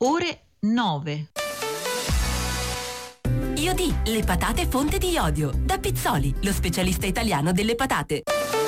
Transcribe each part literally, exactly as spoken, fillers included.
ore nove. Iodi, le patate fonte di iodio. Da Pizzoli, lo specialista italiano delle patate.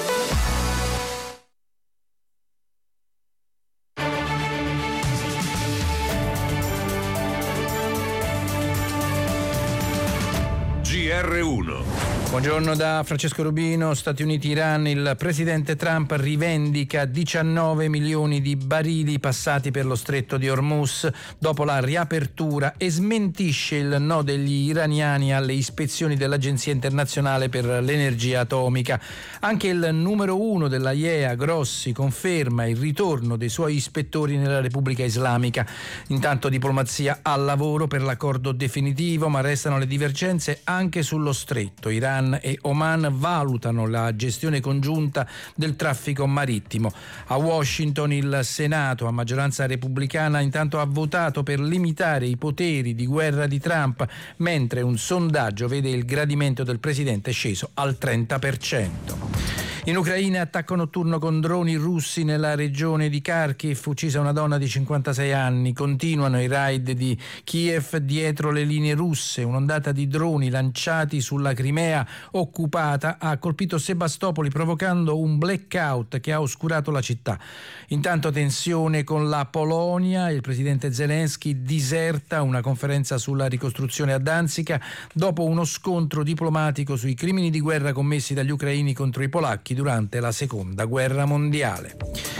G R uno. Buongiorno da Francesco Rubino. Stati Uniti-Iran. Il presidente Trump rivendica diciannove milioni di barili passati per lo stretto di Hormuz dopo la riapertura e smentisce il no degli iraniani alle ispezioni dell'Agenzia internazionale per l'energia atomica. Anche il numero uno della I E A, Grossi, conferma il ritorno dei suoi ispettori nella Repubblica Islamica. Intanto diplomazia al lavoro per l'accordo definitivo, ma restano le divergenze anche sullo stretto. Iran e Oman valutano la gestione congiunta del traffico marittimo. A Washington il Senato, a maggioranza repubblicana, intanto ha votato per limitare i poteri di guerra di Trump, mentre un sondaggio vede il gradimento del presidente sceso al trenta per cento. In Ucraina, attacco notturno con droni russi nella regione di Kharkiv, uccisa una donna di cinquantasei anni. Continuano i raid di Kiev dietro le linee russe. Un'ondata di droni lanciati sulla Crimea occupata ha colpito Sebastopoli, provocando un blackout che ha oscurato la città. Intanto tensione con la Polonia. Il presidente Zelensky diserta una conferenza sulla ricostruzione a Danzica dopo uno scontro diplomatico sui crimini di guerra commessi dagli ucraini contro i polacchi durante la seconda guerra mondiale.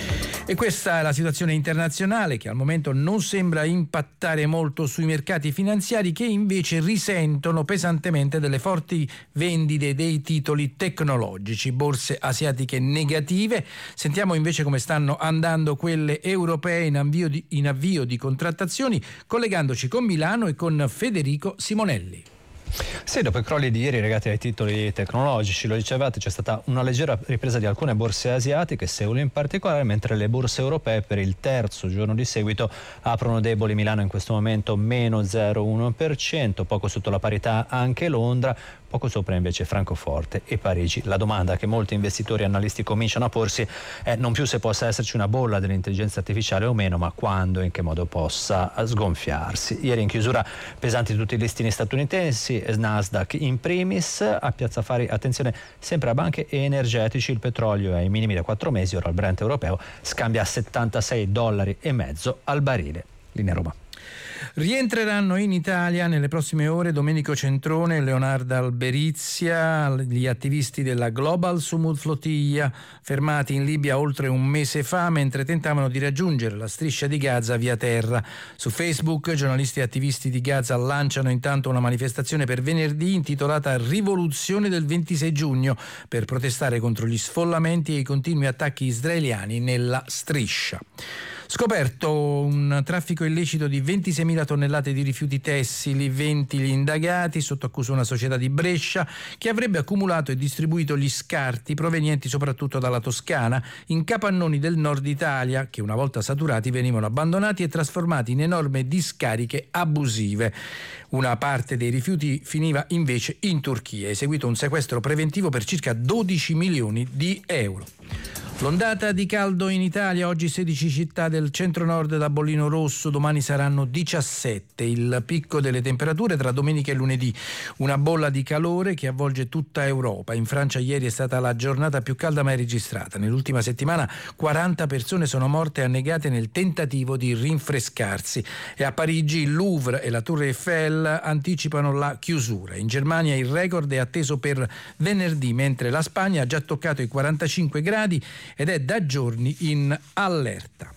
E questa è la situazione internazionale, che al momento non sembra impattare molto sui mercati finanziari, che invece risentono pesantemente delle forti vendite dei titoli tecnologici. Borse asiatiche negative. Sentiamo invece come stanno andando quelle europee in avvio di, in avvio di contrattazioni, collegandoci con Milano e con Federico Simonelli. Sì, dopo i crolli di ieri legati ai titoli tecnologici, lo dicevate, c'è stata una leggera ripresa di alcune borse asiatiche, Seul in particolare, mentre le borse europee per il terzo giorno di seguito aprono deboli. Milano in questo momento meno zero virgola uno per cento, poco sotto la parità anche Londra, poco sopra invece Francoforte e Parigi. La domanda che molti investitori e analisti cominciano a porsi è non più se possa esserci una bolla dell'intelligenza artificiale o meno, ma quando e in che modo possa sgonfiarsi. Ieri in chiusura pesanti tutti i listini statunitensi, Nasdaq in primis. A Piazza Affari attenzione sempre a banche e energetici, il petrolio è ai minimi da quattro mesi, ora il Brent europeo scambia a settantasei dollari e mezzo al barile. Linea Roma. Rientreranno in Italia nelle prossime ore Domenico Centrone e Leonardo Alberizia, gli attivisti della Global Sumud Flotilla, fermati in Libia oltre un mese fa mentre tentavano di raggiungere la striscia di Gaza via terra. Su Facebook giornalisti e attivisti di Gaza lanciano intanto una manifestazione per venerdì intitolata Rivoluzione del ventisei giugno per protestare contro gli sfollamenti e i continui attacchi israeliani nella striscia. Scoperto un traffico illecito di ventiseimila tonnellate di rifiuti tessili, venti gli indagati, sotto accusa una società di Brescia che avrebbe accumulato e distribuito gli scarti provenienti soprattutto dalla Toscana in capannoni del nord Italia che una volta saturati venivano abbandonati e trasformati in enormi discariche abusive. Una parte dei rifiuti finiva invece in Turchia. È seguito un sequestro preventivo per circa dodici milioni di euro. L'ondata di caldo in Italia, oggi sedici città del centro-nord da bollino rosso, domani saranno diciassette. Il picco delle temperature tra domenica e lunedì, una bolla di calore che avvolge tutta Europa. In Francia ieri è stata la giornata più calda mai registrata. Nell'ultima settimana quaranta persone sono morte annegate nel tentativo di rinfrescarsi. E a Parigi il Louvre e la Tour Eiffel anticipano la chiusura. In Germania il record è atteso per venerdì, mentre la Spagna ha già toccato i quarantacinque gradi ed è da giorni in allerta.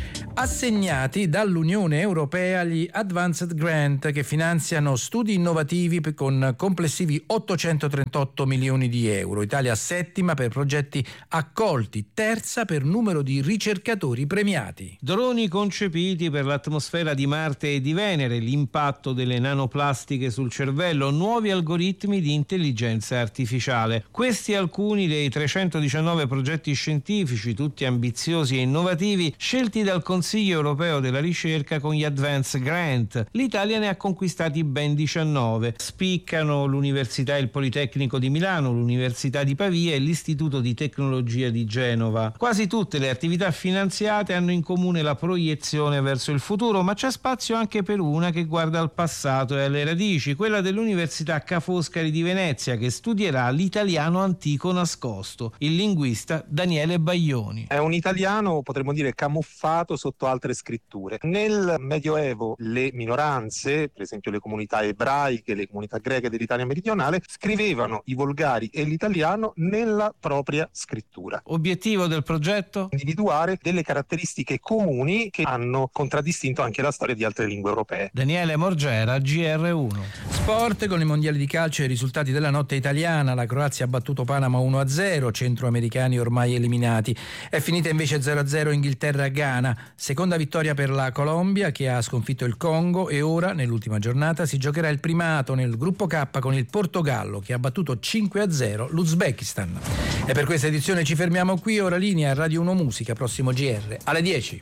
Assegnati dall'Unione Europea gli Advanced Grant che finanziano studi innovativi con complessivi ottocentotrentotto milioni di euro. Italia settima per progetti accolti, terza per numero di ricercatori premiati. Droni concepiti per l'atmosfera di Marte e di Venere, l'impatto delle nanoplastiche sul cervello, nuovi algoritmi di intelligenza artificiale. Questi alcuni dei trecentodiciannove progetti scientifici, tutti ambiziosi e innovativi, scelti dal Consiglio Consiglio europeo della ricerca con gli Advance Grant. L'Italia ne ha conquistati ben diciannove. Spiccano l'Università e il Politecnico di Milano, l'Università di Pavia e l'Istituto di Tecnologia di Genova. Quasi tutte le attività finanziate hanno in comune la proiezione verso il futuro, ma c'è spazio anche per una che guarda al passato e alle radici, quella dell'Università Ca' Foscari di Venezia, che studierà l'italiano antico nascosto. Il linguista Daniele Baglioni. È un italiano, potremmo dire, camuffato sotto altre scritture. Nel Medioevo le minoranze, per esempio le comunità ebraiche, le comunità greche dell'Italia meridionale, scrivevano i volgari e l'italiano nella propria scrittura. Obiettivo del progetto? Individuare delle caratteristiche comuni che hanno contraddistinto anche la storia di altre lingue europee. Daniele Morgera, G R uno. Sport con i mondiali di calcio e i risultati della notte italiana. La Croazia ha battuto Panama uno a zero, centroamericani ormai eliminati. È finita invece zero a zero Inghilterra-Ghana. Seconda vittoria per la Colombia, che ha sconfitto il Congo, e ora nell'ultima giornata si giocherà il primato nel gruppo K con il Portogallo, che ha battuto cinque a zero l'Uzbekistan. E per questa edizione ci fermiamo qui. Ora linea a Radio uno Musica, prossimo G R alle dieci.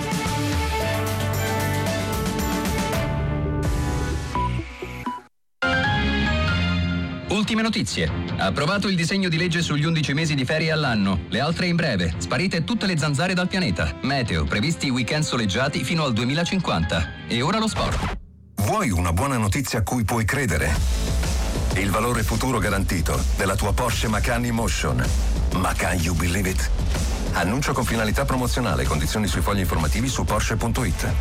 Ultime notizie. Approvato il disegno di legge sugli undici mesi di ferie all'anno. Le altre in breve. Sparite tutte le zanzare dal pianeta. Meteo. Previsti weekend soleggiati fino al duemilacinquanta. E ora lo sport. Vuoi una buona notizia a cui puoi credere? Il valore futuro garantito della tua Porsche Macan E-Motion. Ma can you believe it? Annuncio con finalità promozionale. Condizioni sui fogli informativi su Porsche punto it.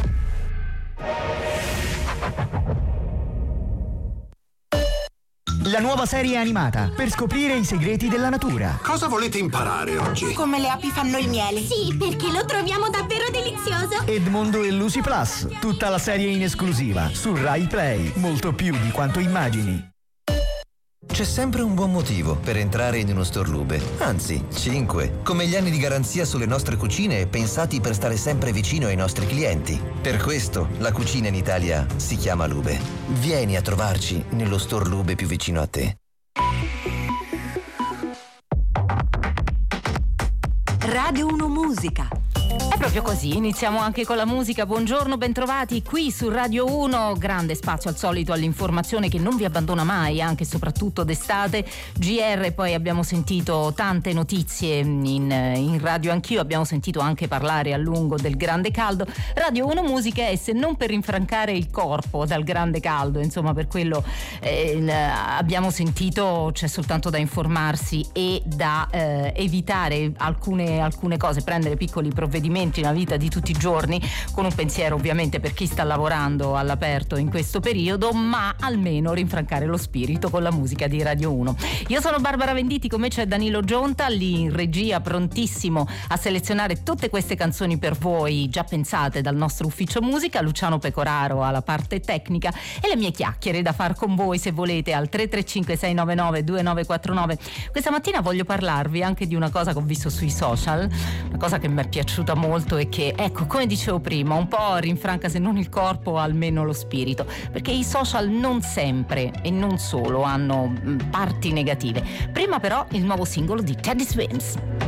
La nuova serie animata per scoprire i segreti della natura. Cosa volete imparare oggi? Come le api fanno il miele. Sì, perché lo troviamo davvero delizioso. Edmondo e Lucy Plus, tutta la serie in esclusiva su Rai Play, molto più di quanto immagini. C'è sempre un buon motivo per entrare in uno store Lube, anzi cinque, come gli anni di garanzia sulle nostre cucine pensati per stare sempre vicino ai nostri clienti. Per questo la cucina in Italia si chiama Lube. Vieni a trovarci nello store Lube più vicino a te. Radio uno Musica. È proprio così, iniziamo anche con la musica. Buongiorno, bentrovati qui su Radio uno. Grande spazio al solito all'informazione che non vi abbandona mai, anche e soprattutto d'estate. G R, poi abbiamo sentito tante notizie in, in radio anch'io, abbiamo sentito anche parlare a lungo del grande caldo. Radio uno Musica è, se non per rinfrancare il corpo dal grande caldo, insomma per quello eh, abbiamo sentito, c'è soltanto da informarsi e da eh, evitare alcune, alcune cose, prendere piccoli provvedimenti nella vita di tutti i giorni, con un pensiero ovviamente per chi sta lavorando all'aperto in questo periodo, ma almeno rinfrancare lo spirito con la musica di Radio uno. Io sono Barbara Venditti, con me c'è Danilo Gionta lì in regia, prontissimo a selezionare tutte queste canzoni per voi già pensate dal nostro ufficio musica, Luciano Pecoraro alla parte tecnica e le mie chiacchiere da far con voi se volete al tre tre cinque sei nove nove due nove quattro nove. Questa mattina voglio parlarvi anche di una cosa che ho visto sui social, una cosa che mi è piaciuta molto e che, ecco, come dicevo prima, un po' rinfranca se non il corpo almeno lo spirito, perché i social non sempre e non solo hanno parti negative. Prima però il nuovo singolo di Teddy Swims.